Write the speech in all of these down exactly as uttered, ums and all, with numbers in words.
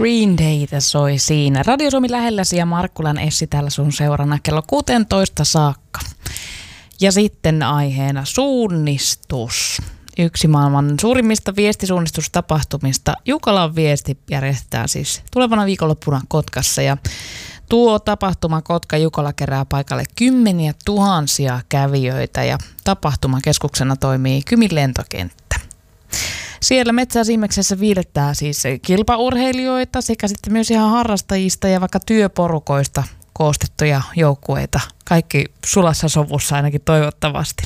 Green Daytä soi siinä. Radio Suomi lähelläsi ja Markkulan Essi täällä sun seurana kello kuusitoista saakka. Ja sitten aiheena suunnistus. Yksi maailman suurimmista viestisuunnistustapahtumista. Jukolan viesti järjestetään siis tulevana viikonloppuna Kotkassa. Ja tuo tapahtuma Kotka-Jukola kerää paikalle kymmeniä tuhansia kävijöitä ja tapahtumakeskuksena toimii Kymin lentokenttä. Siellä Metsäsiimeksessä viilettää siis kilpaurheilijoita sekä sitten myös ihan harrastajista ja vaikka työporukoista koostettuja joukkueita. Kaikki sulassa sovussa ainakin toivottavasti.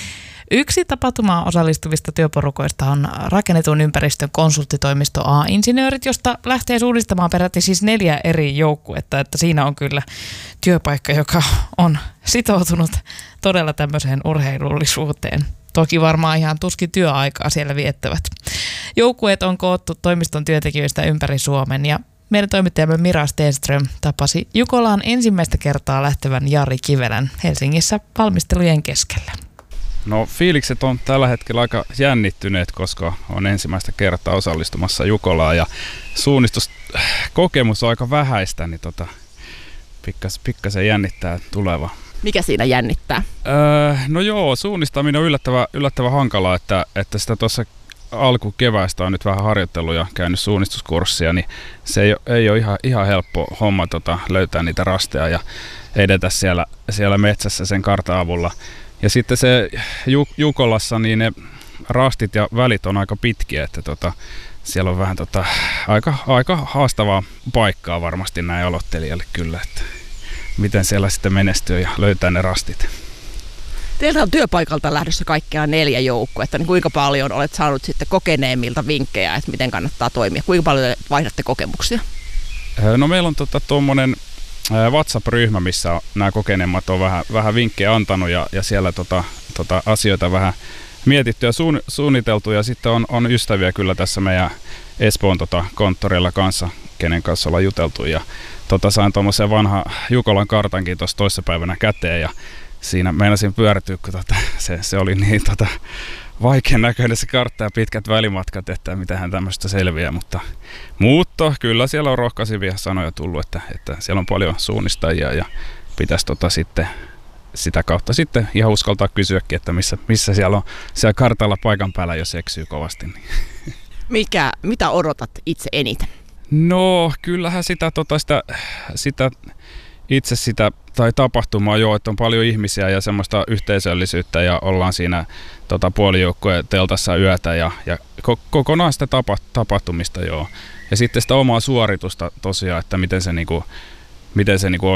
Yksi tapahtumaan osallistuvista työporukoista on rakennetun ympäristön konsulttitoimisto A-insinöörit, josta lähtee suunnistamaan peräti siis neljä eri joukkuetta, että siinä on kyllä työpaikka, joka on sitoutunut todella tämmöiseen urheilullisuuteen. Toki varmaan ihan tuskin työaikaa siellä viettävät. Joukkueet on koottu toimiston työntekijöistä ympäri Suomen ja meidän toimittajamme Mira Stenström tapasi Jukolaan ensimmäistä kertaa lähtevän Jari Kivelän Helsingissä valmistelujen keskellä. No fiilikset on tällä hetkellä aika jännittyneet, koska on ensimmäistä kertaa osallistumassa Jukolaan ja suunnistuskokemus on aika vähäistä, niin tota, pikkas, pikkasen jännittää tuleva. Mikä siinä jännittää? Öö, no joo, suunnistaminen on yllättävän, yllättävän hankalaa, että, että sitä tuossa alkukeväästä on nyt vähän harjoitellut ja käynyt suunnistuskurssia, niin se ei ole, ei ole ihan, ihan helppo homma tota, löytää niitä rasteja ja edetä siellä, siellä metsässä sen kartan avulla. Ja sitten se Jukolassa, niin ne rastit ja välit on aika pitkiä, että tota, siellä on vähän tota, aika, aika haastavaa paikkaa varmasti näin aloittelijalle kyllä, että miten siellä sitten menestyy ja löytää ne rastit. Teiltä on työpaikalta lähdössä kaikkiaan neljä joukkuetta, niin kuinka paljon olet saanut sitten kokeneemmilta vinkkejä, että miten kannattaa toimia? Kuinka paljon vaihdatte kokemuksia? No meillä on tuommoinen tota, WhatsApp-ryhmä, missä nämä kokeneemmat on vähän, vähän vinkkejä antanut ja, ja siellä tota, tota, asioita vähän mietitty ja suun, suunniteltu ja sitten on, on ystäviä kyllä tässä meidän Espoon tota, konttorilla kanssa, kenen kanssa ollaan juteltu ja tota, sain tuommoisen vanhan Jukolan kartankin tuossa toissapäivänä käteen ja siinä meinasin pyörtyä, kun tota, se, se oli niin tota, vaikean näköinen se kartta ja pitkät välimatkat, että mitähän tämmöistä selviää, mutta, mutta kyllä siellä on rohkaisivia sanoja tullut, että, että siellä on paljon suunnistajia ja pitäisi tota, sitten, sitä kautta sitten ihan uskaltaa kysyäkin, että missä, missä siellä on siellä kartalla paikan päällä, jos eksyy kovasti. Niin. Mikä, mitä odotat itse eniten? No kyllähän sitä, tota, sitä, sitä itse sitä tai tapahtumaa jo, että on paljon ihmisiä ja semmoista yhteisöllisyyttä ja ollaan siinä tota, puolijoukkojen teltassa yötä ja, ja kokonaan sitä tapa, tapahtumista joo. Ja sitten sitä omaa suoritusta tosiaan, että miten se, niinku, miten se niinku